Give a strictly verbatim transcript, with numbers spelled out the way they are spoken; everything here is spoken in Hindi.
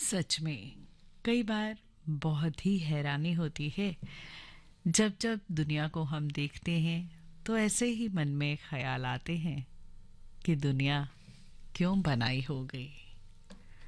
सच में कई बार बहुत ही हैरानी होती है जब जब दुनिया को हम देखते हैं तो ऐसे ही मन में ख्याल आते हैं कि दुनिया क्यों बनाई हो गई।